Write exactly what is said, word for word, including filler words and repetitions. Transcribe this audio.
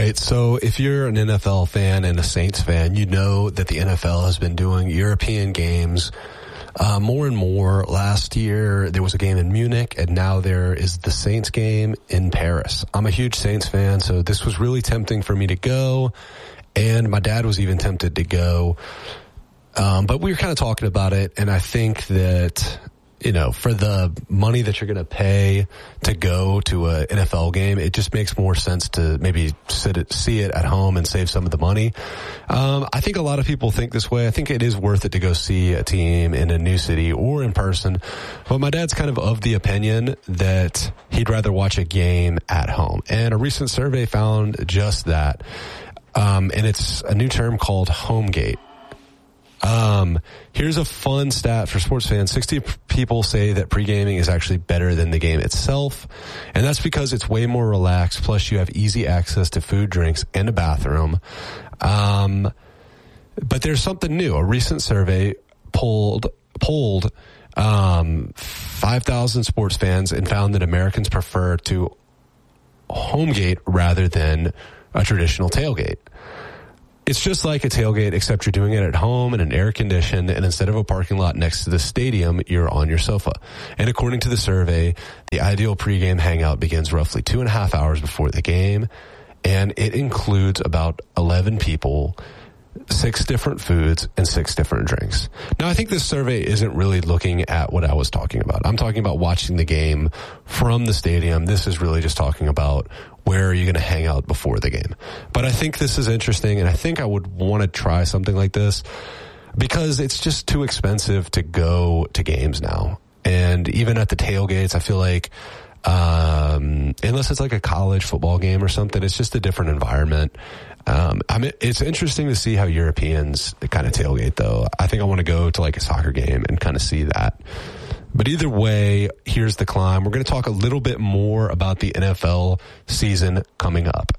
right? So if you're an N F L fan and a Saints fan, you know that the N F L has been doing European games uh, more and more. Last year, there was a game in Munich, and now there is the Saints game in Paris. I'm a huge Saints fan, so this was really tempting for me to go, and my dad was even tempted to go. Um, but we were kind of talking about it, and I think that, you know, for the money that you're going to pay to go to an N F L game, it just makes more sense to maybe sit it, see it at home and save some of the money. Um, I think a lot of people think this way. I think it is worth it to go see a team in a new city or in person. But my dad's kind of of the opinion that he'd rather watch a game at home. And a recent survey found just that. Um, and it's a new term called HomeGate. Um, here's a fun stat for sports fans. sixty people say that pre-gaming is actually better than the game itself. And that's because it's way more relaxed. Plus you have easy access to food, drinks, and a bathroom. Um, but there's something new. A recent survey polled, polled, um, five thousand sports fans and found that Americans prefer to HomeGate rather than a traditional tailgate. It's just like a tailgate, except you're doing it at home in an air-conditioned, and instead of a parking lot next to the stadium, you're on your sofa. And according to the survey, the ideal pregame hangout begins roughly two and a half hours before the game, and it includes about eleven people, six different foods, and six different drinks. Now, I think this survey isn't really looking at what I was talking about. I'm talking about watching the game from the stadium. This is really just talking about where are you going to hang out before the game. But I think this is interesting, and I think I would want to try something like this because it's just too expensive to go to games now. And even at the tailgates, I feel like um, unless it's like a college football game or something, it's just a different environment. Um, I mean, it's interesting to see how Europeans kind of tailgate, though. I think I want to go to like a soccer game and kind of see that. But either way, here's the climb. We're going to talk a little bit more about the N F L season coming up.